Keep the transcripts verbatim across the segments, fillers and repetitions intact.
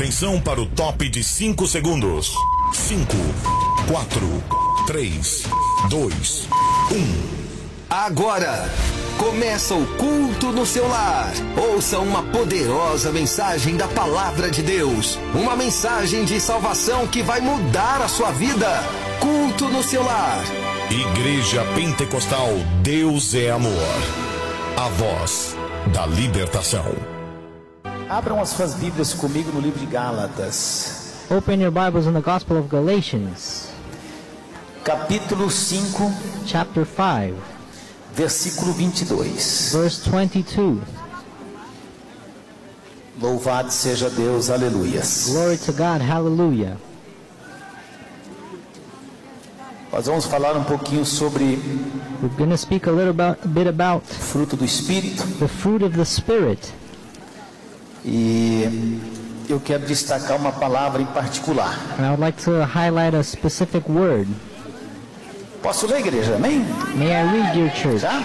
Atenção para o top de cinco segundos. cinco, quatro, três, dois, um. Agora começa o culto no seu lar. Ouça uma poderosa mensagem da Palavra de Deus. Uma mensagem de salvação que vai mudar a sua vida. Culto no seu lar. Igreja Pentecostal Deus é Amor. A voz da libertação. Abram as suas Bíblias comigo no livro de Gálatas. Open your Bibles in the Gospel of Galatians, Capítulo cinco, chapter five, versículo vinte e dois. verse twenty-two. Louvado seja Deus, aleluias. Glory to God, hallelujah. Nós vamos falar um pouquinho sobre We're going to speak a little about, a bit about fruto do Espírito. the fruit of the Spirit. E eu quero destacar uma palavra em particular. And I would like to highlight a specific word. Posso ler, igreja? Amém? May I read, dear church? Já?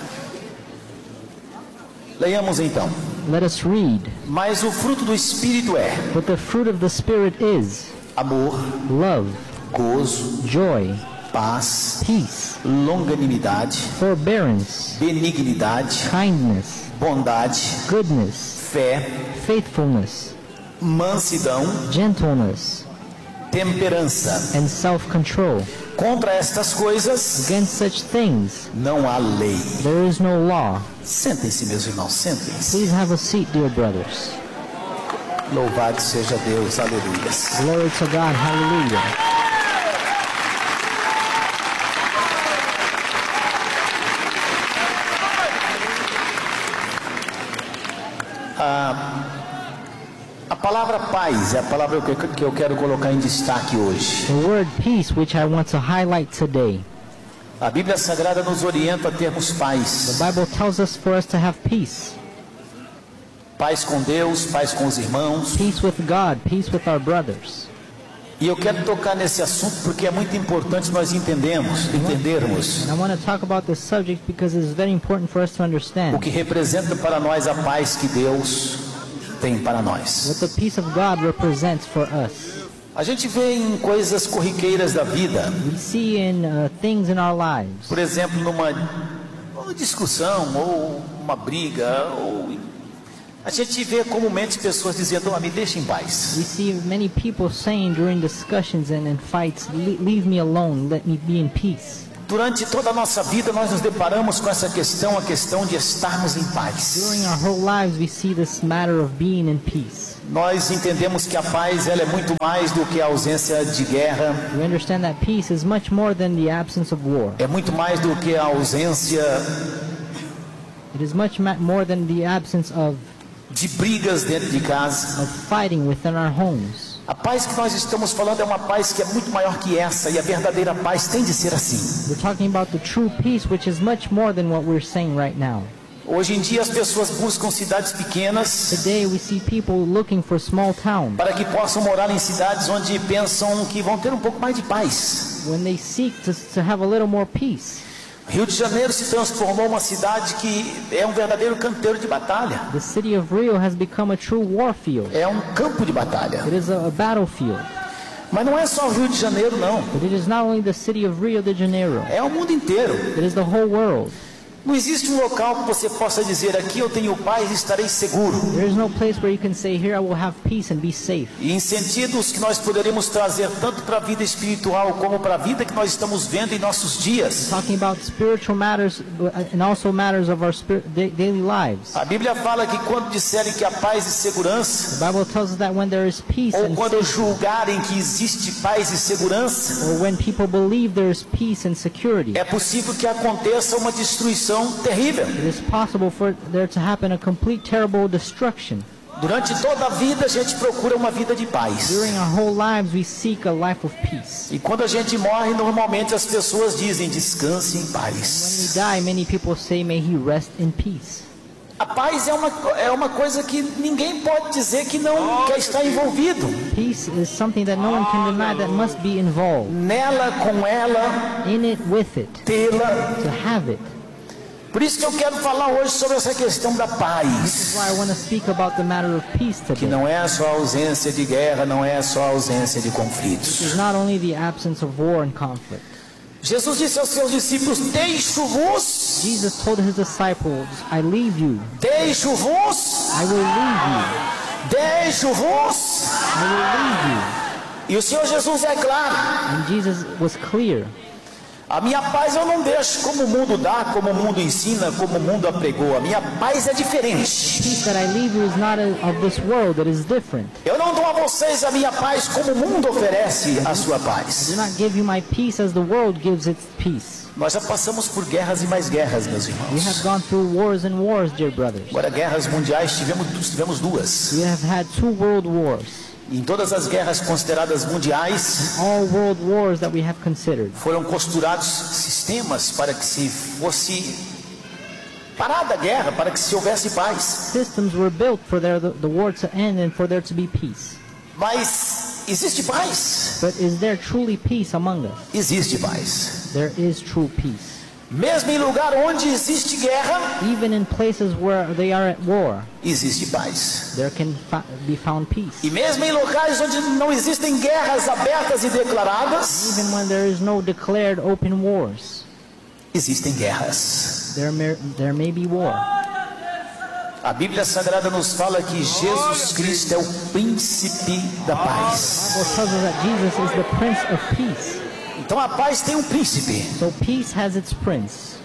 Leiamos então. Let us read. Mas o fruto do Espírito é What the fruit of the Spirit is: amor, love, gozo, joy, paz, peace, longanimidade, forbearance, benignidade, kindness, bondade, goodness, fé, faithfulness, mansidão, gentleness, temperança. and self-control. Contra estas coisas Against such things não há lei. there is no law. Sentem-se, meus irmãos, sentem-se. Please have a seat, dear brothers. Louvado seja Deus, aleluias. Glory to God, hallelujah. A palavra paz é a palavra que que eu quero colocar em destaque hoje. The word peace, which I want to highlight today. A Bíblia Sagrada nos orienta a termos The paz. Bible tells us for us to have peace. Paz com Deus, paz com os irmãos. Peace with God, peace with our brothers. E eu quero tocar nesse assunto porque é muito importante nós entendemos, entendermos And I want to talk about this subject because it is very important for us to o understand que representa para nós a paz que Deus tem para nós. what the peace of God represents for us. A gente vê em coisas corriqueiras da vida, We see in uh, things in our lives, por exemplo, numa uma discussão ou uma briga, ou a gente vê comumente pessoas dizendo: oh, me deixa em paz. we see many people saying during discussions and in fights, "Le- leave me alone, let me be in peace." Durante toda a nossa vida nós nos deparamos com essa questão, a questão de estarmos em paz. During our whole lives we see this matter of being in peace. Nós entendemos que a paz ela é muito mais do que a ausência de guerra, We understand that peace is much more than the absence of war. é muito mais do que a ausência It is much ma- more than the absence of, de brigas dentro de casa. of fighting within our homes. A paz que nós estamos falando é uma paz que é muito maior que essa, e a verdadeira paz tem de ser assim. We're talking about the true peace, which is much more than what we're saying right now. Hoje em dia as pessoas buscam cidades pequenas Today we see people looking for small towns para que possam morar em cidades onde pensam que vão ter um pouco mais de paz. when they seek to, to have a little more peace. Rio de Janeiro se transformou uma cidade que é um verdadeiro canteiro de batalha. The city of Rio has become a true war field. É um campo de batalha. It is a, a battlefield. Mas não é só o Rio de Janeiro, não. But it is not only the city of Rio de Janeiro, É o mundo inteiro. it is the whole world. Não existe um local que você possa dizer: aqui eu tenho paz e estarei seguro. There is no place where you can say, here I will have peace and be safe. E em sentidos que nós poderíamos trazer tanto para a vida espiritual como para a vida que nós estamos vendo em nossos dias. Talking about spiritual matters uh, and also matters of our spirit, da- daily lives. A Bíblia fala que quando disserem que há paz e segurança, The Bible tells us that when there is peace ou and quando safety, julgarem que existe paz e segurança, or when people believe there is peace and security, é possível que aconteça uma destruição terrível. it is possible for there to happen a complete terrible destruction. Durante toda a vida a gente procura uma vida de paz. During our whole lives we seek a life of peace. E quando a gente morre, normalmente as pessoas dizem: descanse em When we paz. die, many people say, may he rest in peace. A paz é uma, é uma coisa que ninguém pode dizer que não quer estar envolvido. Peace is something that no one can deny that must be involved. Nela, com ela, In it, with it, tê-la. to have it. Por isso que eu quero falar hoje sobre essa questão da This is paz, why I want to speak about the matter of peace que today. não é só a ausência de guerra, não é só a ausência de conflitos. It's not only the absence of war and conflict. Jesus disse aos seus discípulos: deixo-vos, Jesus told his disciples, I leave you, deixo-vos, I will leave you, deixo-vos. I will leave you. E o Senhor Jesus é claro: And Jesus was clear. a minha paz eu não deixo como o mundo dá, como o mundo ensina, como o mundo apregou. A minha paz é diferente. Peace that I leave you is not a, of this world, it is different. Eu não dou a vocês a minha paz como o mundo oferece a sua I paz. do not give you my peace as the world gives its peace. Nós já passamos por guerras e mais guerras, meus We irmãos. have gone through wars and wars, dear brothers. Agora, guerras mundiais, tivemos, tivemos duas. We have had two world wars. Em todas as guerras consideradas mundiais, All world wars that we have considered. foram costurados sistemas para que se fosse parada a guerra, para que se houvesse paz. Systems were built for there, the, the war to end and for there to be peace. Mas existe paz? But is there truly peace among us? Existe paz. There is true peace. Mesmo em lugar onde existe guerra, Even in places where they are at war, existe paz. there can fa- be found peace. E mesmo em locais onde não existem guerras abertas e declaradas, Even when there is no declared open wars, existem guerras. there may, there may be war. A Bíblia Sagrada nos fala que Jesus Cristo é o príncipe da paz. The Bible tells us that Jesus is the Prince of Peace. Então a paz tem um príncipe. So peace has its prince.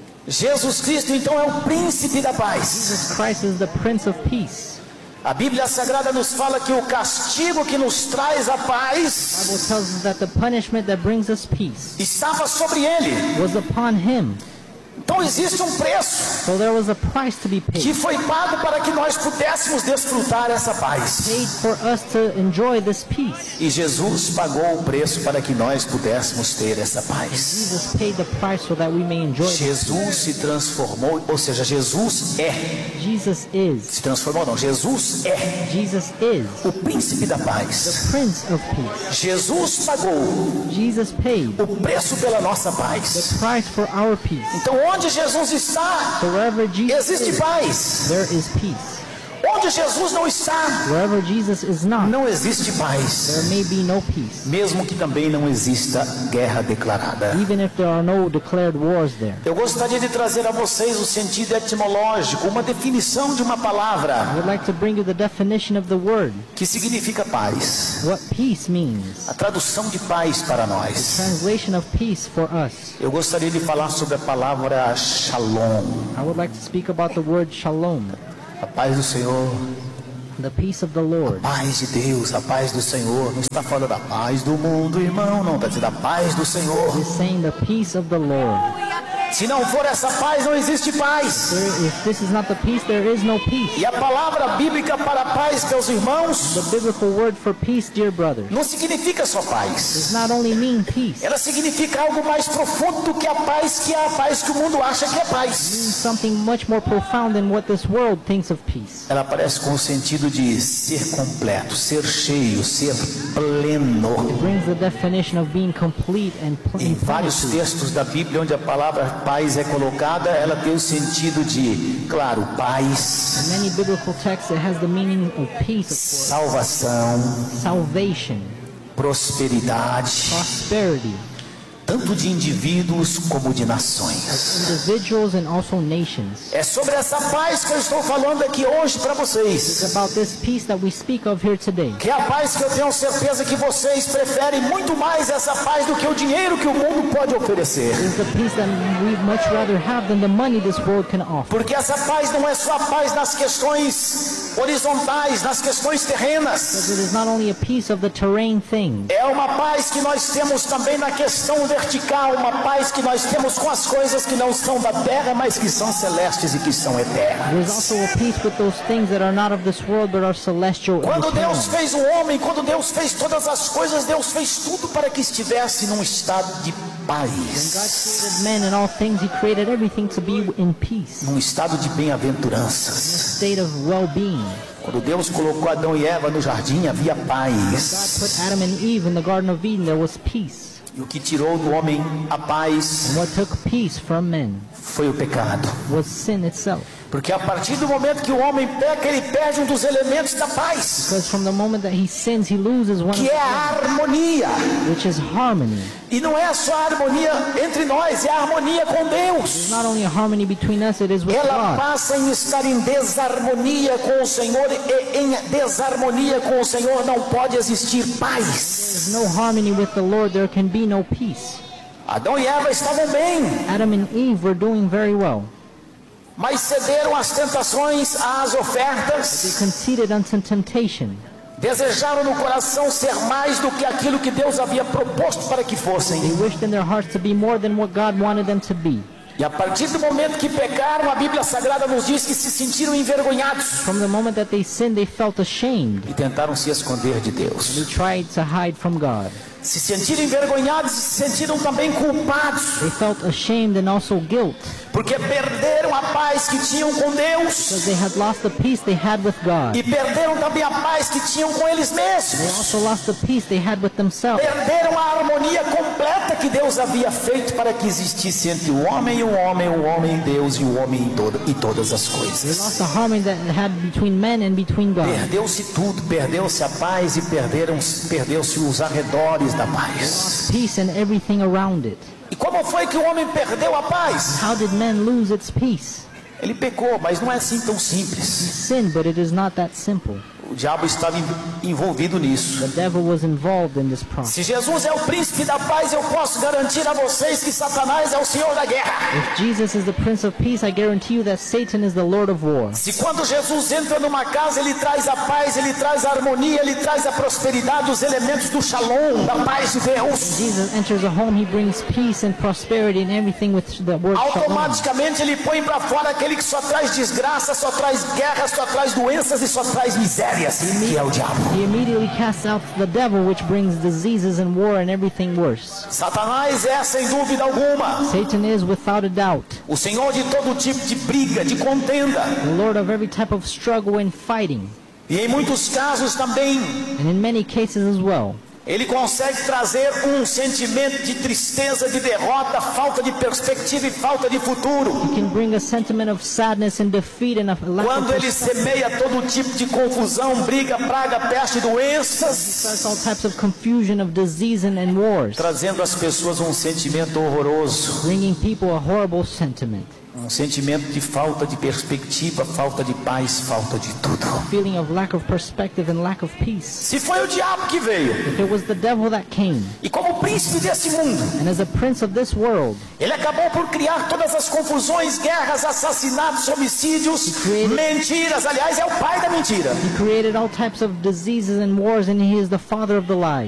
Jesus Cristo então é o príncipe da paz. Jesus Christ is the Prince of Peace. A Bíblia Sagrada nos fala que o castigo que nos traz a The paz Bible tells us that the punishment that brings us peace estava sobre ele. was upon him. Então existe um preço So there was a price to be que paid. foi pago para que nós pudéssemos desfrutar essa paz. Paid for us to enjoy this peace. E Jesus pagou o preço para que nós pudéssemos ter essa paz. Jesus paid the price so that we may enjoy this. Jesus se transformou, ou seja, Jesus é. Jesus is. Se transformou não, Jesus é Jesus is o príncipe da paz. Prince of Peace. Jesus pagou Jesus paid o preço pela nossa the paz. price for our peace. Então onde Jesus está, So wherever Jesus existe is, paz. there is peace. Onde Jesus não está, Wherever Jesus is not, não existe there paz. may be no peace. Mesmo que também não exista guerra declarada. Even if there are no declared wars there. Eu gostaria de trazer a vocês o sentido etimológico, uma definição de uma I palavra would like to bring you the definition of the word, que significa paz. what peace means. A tradução de paz para nós. Translation of peace for us. Eu gostaria de falar sobre a palavra shalom. I would like to speak about the word shalom, A paz do Senhor, the peace of the Lord. paz de Deus, a paz do Senhor. Não está falando da paz do mundo, irmão, não. Está dizendo a paz do Senhor. It's saying the peace of the Lord. Se não for essa paz, não existe paz. There, if this is not the peace, there is no peace. E a palavra bíblica para paz, meus irmãos, The biblical word for peace, dear brother, não significa só does paz. not only mean peace, it Ela significa algo mais profundo do que a paz, que é a paz que o mundo acha que é paz. means something much more profound than what this world thinks of peace. Ela aparece com o sentido de ser completo, ser cheio, ser pleno. It brings the definition of being complete and pl- Em in vários plenitude. textos da Bíblia onde a palavra paz é colocada, ela tem o sentido de, claro, paz, In many biblical texts, it has the meaning of peace, of course, salvação, salvation, prosperidade, prosperity, tanto de indivíduos como de nações. individuals and also nations. É sobre essa paz que eu estou falando aqui hoje para vocês. It's about this peace that we speak of here today. Que é a paz que eu tenho certeza que vocês preferem muito mais essa paz do que o dinheiro que o mundo pode oferecer. It's the peace that we much rather have than the money this world can offer. Porque essa paz não é só a paz nas questões horizontais, nas questões terrenas. Because it is not only a peace of the terrain things. É uma paz que nós temos também na questão vertical, uma paz que nós temos com as coisas que não são da terra, mas que são celestes e que são There's eternas. also a peace with those things that are not of this world but are celestial and Quando Deus eternal. fez o homem, quando Deus fez todas as coisas, Deus fez tudo para que estivesse num estado de God paz, created men and all things, He created everything to be in peace, num estado de bem-aventuranças. state of well-being. Quando Deus colocou Adão e Eva no jardim, havia God paz. put Adam and Eve in the Garden of Eden, there was peace. E o que tirou do homem a paz And what took peace from men foi o pecado. was sin itself. Porque a partir do momento que o homem peca, ele perde um dos elementos da paz, Because from the moment that he sins, he loses one of que é a harmonia. the, which is harmony. E não é só a harmonia entre nós, é a harmonia com It's Deus. not only a harmony between us, it is with Ela God. passa em estar em desarmonia com o Senhor, e em desarmonia com o Senhor não pode existir paz. There's no harmony with the Lord, there can be no peace. Adão e Eva estavam bem, Adam and Eve were doing very well. mas cederam às tentações, às They ofertas, conceded unto temptation. desejaram no coração ser mais do que aquilo que Deus havia proposto para que They fossem. wished in their hearts to be more than what God wanted them to be. E a partir do momento que pecaram, a Bíblia Sagrada nos diz que se sentiram envergonhados From the moment that they sinned, they felt ashamed. e tentaram se esconder de They Deus. tried to hide from God. Se sentiram envergonhados e se sentiram também culpados, They felt ashamed and also guilt porque perderam a paz que tinham com Deus because they had lost the peace they had with God. e perderam também a paz que tinham com eles They mesmos. also lost the peace they had with themselves. Perderam a harmonia completa que Deus havia feito para que existisse entre o homem e o homem, o homem e Deus e o homem e, toda, e todas as They coisas. lost the harmony that they had between men and between God. Perdeu-se tudo, perdeu-se a paz e perderam, perdeu-se os arredores da paz. Peace and everything around it. E como foi que o homem perdeu a paz? How did man lose its peace? Ele pecou, mas não é assim tão simples. Sin, but it is not that simple. O diabo estava envolvido nisso. The devil was involved in this process. Se Jesus é o príncipe da paz, eu posso garantir a vocês que Satanás é o senhor da guerra. If Jesus is the Prince of Peace, I guarantee you that Satan is the Lord of war. Se quando Jesus entra numa casa, ele traz a paz, ele traz a harmonia, ele traz a prosperidade, os elementos do shalom, da paz de Deus. Jesus enters a home, he brings peace and prosperity and everything with the word shalom. Automaticamente ele põe para fora aquele que só traz desgraça, só traz guerra, só traz doenças e só traz miséria, que é o diabo. He immediately casts out the devil, which brings diseases and war and everything worse. Satanás é, sem dúvida alguma, Satan is, without a doubt, o senhor de todo tipo de briga, de contenda. the Lord of every type of struggle and fighting, E em muitos casos também, and in many cases as well. ele consegue trazer um sentimento de tristeza, de derrota, falta de perspectiva e falta de futuro. He can bring a sentiment of sadness and defeat and a lack of Quando ele perspective. semeia todo tipo de confusão, briga, praga, peste, doenças, Starts all types of confusion, of disease and, and wars, trazendo às pessoas um sentimento horroroso, bringing people a horrible sentiment, um sentimento de falta de perspectiva, falta de paz, falta de tudo. feeling of lack of perspective and lack of peace. Se foi o diabo que veio, If it was the devil that came, e como príncipe desse mundo, and as a prince of this world, ele acabou por criar todas as confusões, guerras, assassinatos, homicídios, created- mentiras. Aliás, é o pai da mentira. he created all types of diseases and wars, and he is the father of the lies.